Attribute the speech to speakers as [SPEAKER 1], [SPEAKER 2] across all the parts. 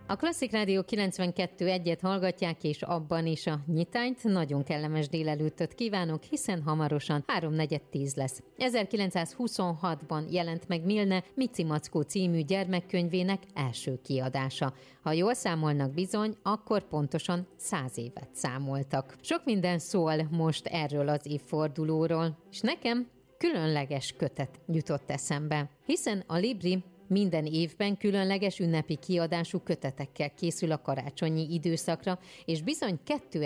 [SPEAKER 1] A Klasszik Rádió 92.1-et hallgatják, és abban is a nyitányt. Nagyon kellemes délelőttöt kívánok, hiszen hamarosan 3:4 lesz. 1926-ban jelent meg Milne Mici Mackó című gyermekkönyvének első kiadása. Ha jól számolnak bizony, akkor pontosan 100 évet számoltak. Sok minden szól most erről az évfordulóról, és nekem különleges kötet jutott eszembe, hiszen a Libri minden évben különleges ünnepi kiadású kötetekkel készül a karácsonyi időszakra, és bizony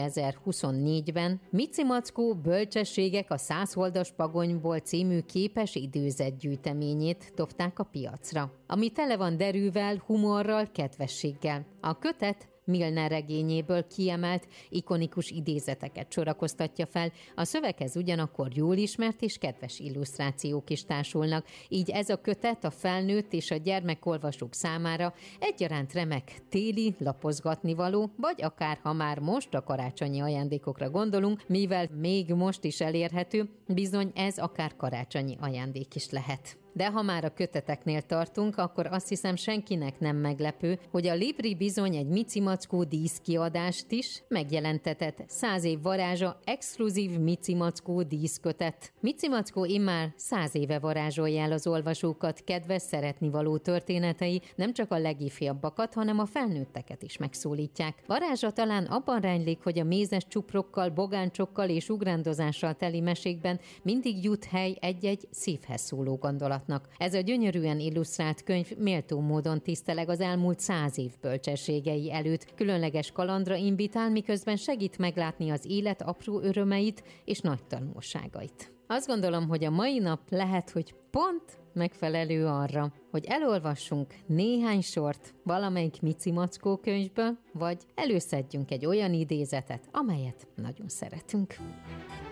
[SPEAKER 1] 2024-ben Mici Mackó Bölcsességek a 100 holdas pagonyból című képes időzetgyűjteményét dobták a piacra, ami tele van derűvel, humorral, kedvességgel. A kötet Milne regényéből kiemelt, ikonikus idézeteket sorakoztatja fel, a szöveghez ugyanakkor jól ismert és kedves illusztrációk is társulnak, így ez a kötet a felnőtt és a gyermekolvasók számára egyaránt remek téli, lapozgatnivaló, vagy akár ha már most a karácsonyi ajándékokra gondolunk, mivel még most is elérhető, bizony ez akár karácsonyi ajándék is lehet. De ha már a köteteknél tartunk, akkor azt hiszem senkinek nem meglepő, hogy a Libri bizony egy Mici Mackó díszkiadást is megjelentetett. 100 év varázsa exkluzív Mici Mackó díszkötet. Mici Mackó immár 100 éve varázsolja el az olvasókat, kedves szeretnivaló történetei nem csak a legifjabbakat, hanem a felnőtteket is megszólítják. Varázsa talán abban rejlik, hogy a mézes csuprokkal, bogáncsokkal és ugrándozással teli mesékben mindig jut hely egy-egy szívhez szóló gondolat. Ez a gyönyörűen illusztrált könyv méltó módon tiszteleg az elmúlt 100 év bölcsességei előtt, különleges kalandra invitál, miközben segít meglátni az élet apró örömeit és nagy tanulságait. Azt gondolom, hogy a mai nap lehet, hogy pont megfelelő arra, hogy elolvassunk néhány sort valamelyik Mici Mackó könyvből, vagy előszedjünk egy olyan idézetet, amelyet nagyon szeretünk.